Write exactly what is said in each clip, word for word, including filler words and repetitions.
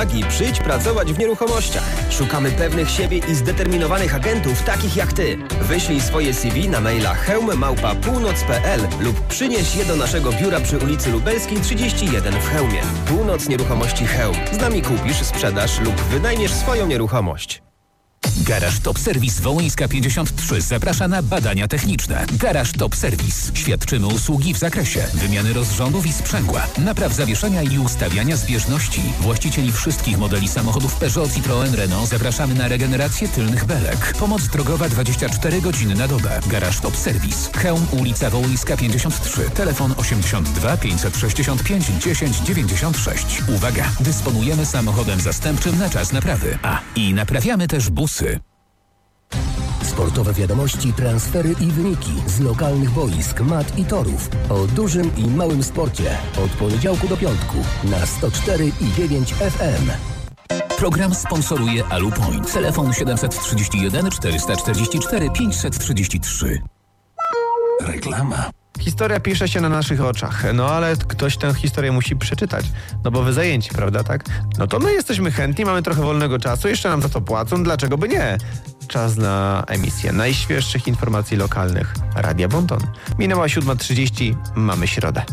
I przyjdź pracować w nieruchomościach. Szukamy pewnych siebie i zdeterminowanych agentów takich jak ty. Wyślij swoje C V na maila hełm małpa północ kropka p l lub przynieś je do naszego biura przy ulicy Lubelskiej trzydzieści jeden w Chełmie. Północ Nieruchomości Chełm. Z nami kupisz, sprzedasz lub wynajmiesz swoją nieruchomość. Garaż Top Service Wołyńska pięćdziesiąt trzy zaprasza na badania techniczne. Garaż Top Service. Świadczymy usługi w zakresie wymiany rozrządów i sprzęgła, napraw zawieszenia i ustawiania zbieżności. Właścicieli wszystkich modeli samochodów Peugeot, Citroën, Renault zapraszamy na regenerację tylnych belek. Pomoc drogowa dwadzieścia cztery godziny na dobę. Garaż Top Service. Chełm, ulica Wołyńska pięćdziesiąt trzy. Telefon osiemdziesiąt dwa pięćset sześćdziesiąt pięć dziesięć dziewięćdziesiąt sześć. Uwaga! Dysponujemy samochodem zastępczym na czas naprawy. A i naprawiamy też busy. Sportowe wiadomości, transfery i wyniki z lokalnych boisk, mat i torów. O dużym i małym sporcie. Od poniedziałku do piątku na sto cztery i dziewięć F M. Program sponsoruje Alupoint. Telefon siedemset trzydzieści jeden czterysta czterdzieści cztery pięćset trzydzieści trzy. Reklama. Historia pisze się na naszych oczach, no ale ktoś tę historię musi przeczytać, no bo wy zajęci, prawda, tak? No to my jesteśmy chętni, mamy trochę wolnego czasu, jeszcze nam za to płacą, dlaczego by nie? Czas na emisję najświeższych informacji lokalnych Radia Bonton. Minęła siódma trzydzieści, mamy środę.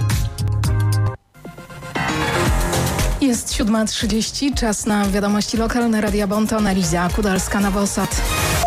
Jest siódma trzydzieści, czas na wiadomości lokalne Radia Bonton. Eliza Kudalska-Nowosad.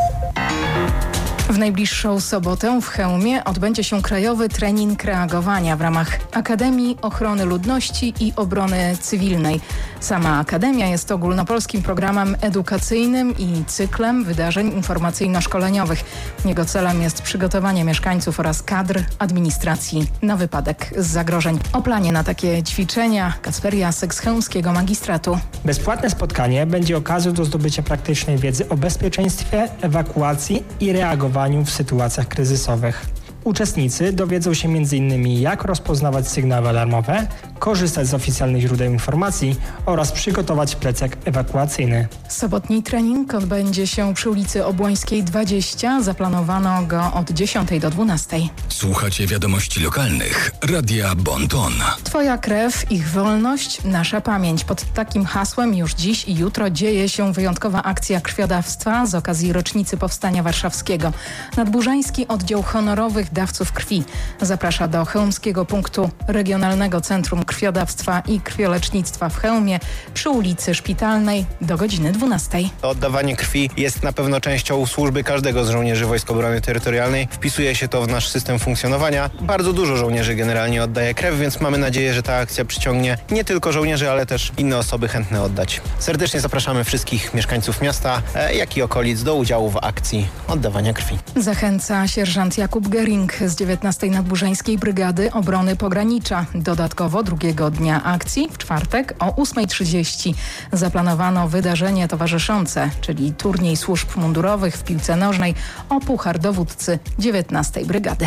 W najbliższą sobotę w Chełmie odbędzie się krajowy trening reagowania w ramach Akademii Ochrony Ludności i Obrony Cywilnej. Sama Akademia jest ogólnopolskim programem edukacyjnym i cyklem wydarzeń informacyjno-szkoleniowych. Jego celem jest przygotowanie mieszkańców oraz kadr administracji na wypadek zagrożeń. O planie na takie ćwiczenia Kacper Jasek z chełmskiego magistratu. Bezpłatne spotkanie będzie okazją do zdobycia praktycznej wiedzy o bezpieczeństwie, ewakuacji i reagowaniu w sytuacjach kryzysowych. Uczestnicy dowiedzą się między innymi jak rozpoznawać sygnały alarmowe, korzystać z oficjalnych źródeł informacji oraz przygotować plecak ewakuacyjny. Sobotni trening odbędzie się przy ulicy Obłońskiej dwadzieścia. Zaplanowano go od dziesiątej do dwunastej. Słuchacie wiadomości lokalnych Radia Bonton. Twoja krew, ich wolność, nasza pamięć. Pod takim hasłem już dziś i jutro dzieje się wyjątkowa akcja krwiodawstwa z okazji rocznicy Powstania Warszawskiego. Nadburzański Oddział Honorowych Dawców Krwi zaprasza do Chełmskiego Punktu Regionalnego Centrum Krwiodawstwa i Krwiolecznictwa w Chełmie przy ulicy Szpitalnej do godziny dwunastej. Oddawanie krwi jest na pewno częścią służby każdego z żołnierzy Wojsk Obrony Terytorialnej. Wpisuje się to w nasz system funkcjonowania. Bardzo dużo żołnierzy generalnie oddaje krew, więc mamy nadzieję, że ta akcja przyciągnie nie tylko żołnierzy, ale też inne osoby chętne oddać. Serdecznie zapraszamy wszystkich mieszkańców miasta, jak i okolic do udziału w akcji oddawania krwi. Zachęca sierżant Jakub Gering z dziewiętnastej Nadburzańskiej Brygady Obrony Pogranicza. Dodatkowo drugiego dnia akcji, w czwartek o ósmej trzydzieści zaplanowano wydarzenie towarzyszące, czyli turniej służb mundurowych w piłce nożnej o puchar dowódcy dziewiętnastej Brygady.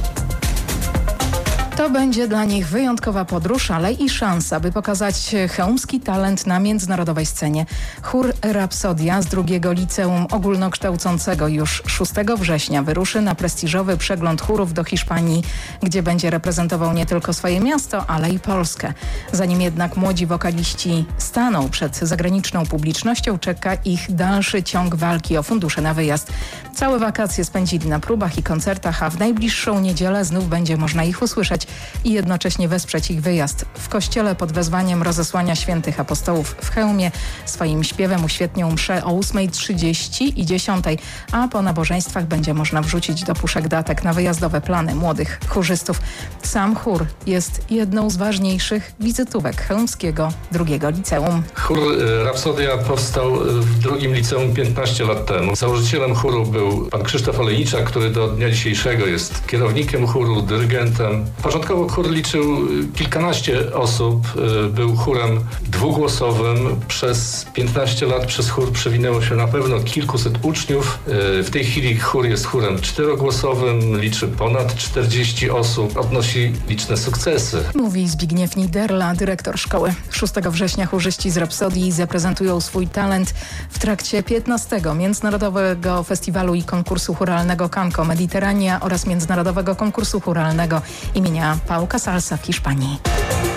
To będzie dla nich wyjątkowa podróż, ale i szansa, by pokazać chełmski talent na międzynarodowej scenie. Chór Rapsodia z drugiego Liceum Ogólnokształcącego już szóstego września wyruszy na prestiżowy przegląd chórów do Hiszpanii, gdzie będzie reprezentował nie tylko swoje miasto, ale i Polskę. Zanim jednak młodzi wokaliści staną przed zagraniczną publicznością, czeka ich dalszy ciąg walki o fundusze na wyjazd. Całe wakacje spędzili na próbach i koncertach, a w najbliższą niedzielę znów będzie można ich usłyszeć i jednocześnie wesprzeć ich wyjazd. W kościele pod wezwaniem rozesłania świętych apostołów w Chełmie swoim śpiewem uświetnią mszę o ósmej trzydzieści i dziesiątej, a po nabożeństwach będzie można wrzucić do puszek datek na wyjazdowe plany młodych chórzystów. Sam chór jest jedną z ważniejszych wizytówek chełmskiego drugiego liceum. Chór Rapsodia powstał w drugim liceum piętnaście lat temu. Założycielem chóru był pan Krzysztof Olejniczak, który do dnia dzisiejszego jest kierownikiem chóru, dyrygentem. Początkowo chór liczył kilkanaście osób, był chórem dwugłosowym. Przez piętnaście lat przez chór przewinęło się na pewno kilkuset uczniów. W tej chwili chór jest chórem czterogłosowym, liczy ponad czterdzieści osób, odnosi liczne sukcesy. Mówi Zbigniew Niderla, dyrektor szkoły. szóstego września chórzyści z Rapsodii zaprezentują swój talent w trakcie piętnastego Międzynarodowego Festiwalu i Konkursu Chóralnego Canco Mediterrania oraz Międzynarodowego Konkursu Chóralnego imienia Pau Casalsa w Hiszpanii.